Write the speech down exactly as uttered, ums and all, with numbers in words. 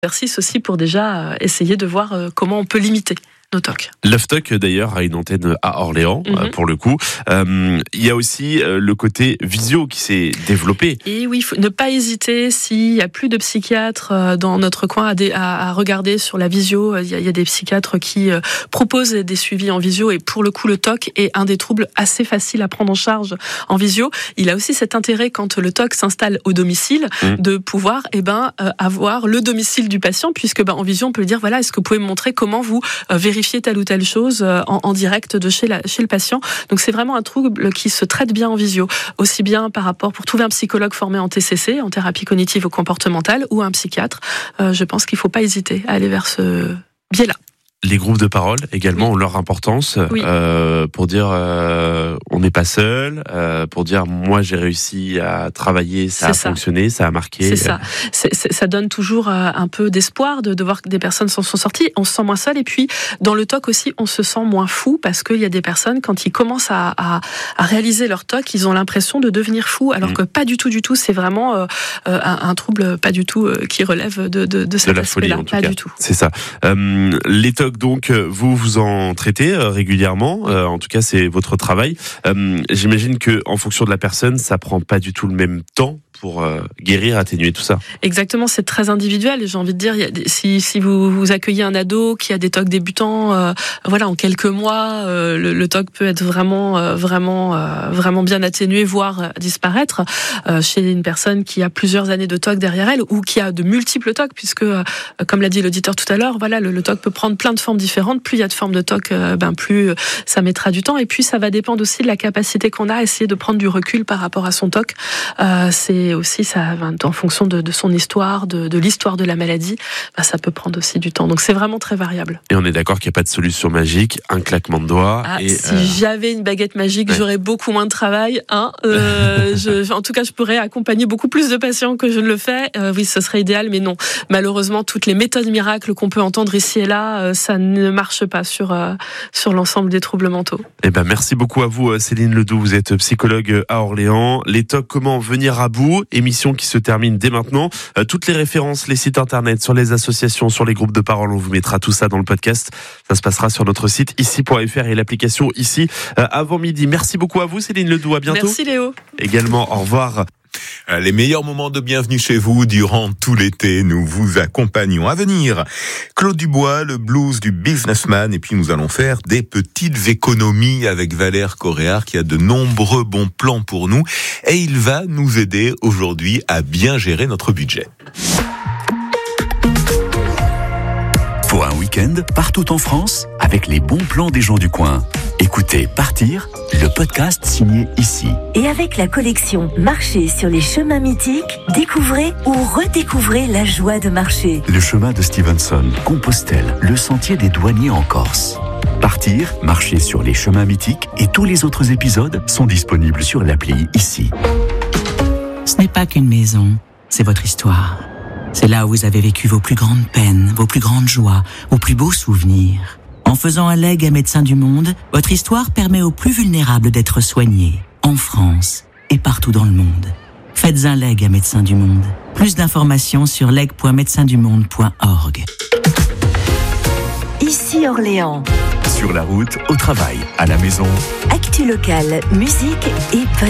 exercice aussi pour déjà essayer de voir comment on peut limiter nos tocs. Lovetok d'ailleurs a une antenne à Orléans mm-hmm. euh, pour le coup. Euh, il y a aussi euh, le côté visio qui s'est développé. Et oui, il faut ne pas hésiter s'il y a plus de psychiatres euh, dans notre coin à, dé, à, à regarder sur la visio. Il y a, il y a des psychiatres qui euh, proposent des suivis en visio et pour le coup le toc est un des troubles assez faciles à prendre en charge en visio. Il a aussi cet intérêt quand le toc s'installe au domicile mm. de pouvoir eh ben euh, avoir le domicile du patient puisque ben en visio on peut lui dire voilà est-ce que vous pouvez me montrer comment vous euh, vérifiez telle ou telle chose en, en direct de chez, la, chez le patient. Donc c'est vraiment un trouble qui se traite bien en visio, aussi bien par rapport pour trouver un psychologue formé en T C C, en thérapie cognitive ou comportementale, ou un psychiatre. Euh, je pense qu'il ne faut pas hésiter à aller vers ce biais-là. Les groupes de parole également oui. ont leur importance oui. euh, pour dire euh, on n'est pas seul, euh, pour dire moi j'ai réussi à travailler, ça c'est a ça. fonctionné, ça a marqué. C'est ça. C'est, c'est, ça donne toujours un peu d'espoir de, de voir que des personnes s'en sont sorties. On se sent moins seul et puis dans le toc aussi on se sent moins fou parce qu'il y a des personnes quand ils commencent à, à, à réaliser leur toc, ils ont l'impression de devenir fous alors mmh. que pas du tout du tout. C'est vraiment euh, un, un trouble pas du tout euh, qui relève de de, de cet de la aspect-là. Folie, en tout pas cas. du tout. C'est ça. Euh, les tocs donc vous vous en traitez régulièrement, euh, en tout cas c'est votre travail. Euh, j'imagine que en fonction de la personne, ça prend pas du tout le même temps pour euh, guérir, atténuer tout ça. Exactement, c'est très individuel. J'ai envie de dire, il y a des, si, si vous, vous accueillez un ado qui a des tocs débutants, euh, voilà, en quelques mois, euh, le, le toc peut être vraiment, euh, vraiment, euh, vraiment bien atténué, voire euh, disparaître. Euh, chez une personne qui a plusieurs années de toc derrière elle ou qui a de multiples tocs, puisque, euh, comme l'a dit l'auditeur tout à l'heure, voilà, le, le toc peut prendre plein de formes différentes. Plus il y a de formes de toc, euh, ben plus euh, ça mettra du temps. Et puis ça va dépendre aussi de la capacité qu'on a à essayer de prendre du recul par rapport à son toc. Euh, c'est aussi ça, en fonction de, de son histoire, de, de l'histoire de la maladie, bah, ça peut prendre aussi du temps. Donc c'est vraiment très variable. Et on est d'accord qu'il n'y a pas de solution magique, un claquement de doigts. Ah, et si euh... j'avais une baguette magique, ouais. j'aurais beaucoup moins de travail. Hein euh, je, en tout cas, je pourrais accompagner beaucoup plus de patients que je ne le fais. Euh, oui, ce serait idéal, mais non. Malheureusement, toutes les méthodes miracles qu'on peut entendre ici et là, euh, ça ne marche pas sur euh, sur l'ensemble des troubles mentaux. Eh ben, merci beaucoup à vous, Céline Ledoux. Vous êtes psychologue à Orléans. Les tocs, comment venir à bout? Émission qui se termine dès maintenant. Euh, toutes les références, les sites internet, sur les associations, sur les groupes de parole, on vous mettra tout ça dans le podcast. Ça se passera sur notre site ici point f r et l'application ici euh, avant midi. Merci beaucoup à vous, Céline Ledoux. À bientôt. Merci Léo. Également, au revoir. Les meilleurs moments de bienvenue chez vous durant tout l'été, nous vous accompagnons. À venir, Claude Dubois, le blues du businessman, et puis nous allons faire des petites économies avec Valère Coréard qui a de nombreux bons plans pour nous et il va nous aider aujourd'hui à bien gérer notre budget. Pour un week-end partout en France avec les bons plans des gens du coin. Écoutez Partir, le podcast signé ici. Et avec la collection Marcher sur les chemins mythiques, découvrez ou redécouvrez la joie de marcher. Le chemin de Stevenson, Compostelle, le sentier des douaniers en Corse. Partir, marcher sur les chemins mythiques et tous les autres épisodes sont disponibles sur l'appli ici. Ce n'est pas qu'une maison, c'est votre histoire. C'est là où vous avez vécu vos plus grandes peines, vos plus grandes joies, vos plus beaux souvenirs. En faisant un legs à Médecins du Monde, votre histoire permet aux plus vulnérables d'être soignés, en France et partout dans le monde. Faites un leg à Médecins du Monde. Plus d'informations sur leg point médecins du monde point org. Ici Orléans. Sur la route, au travail, à la maison. Actu locale, musique et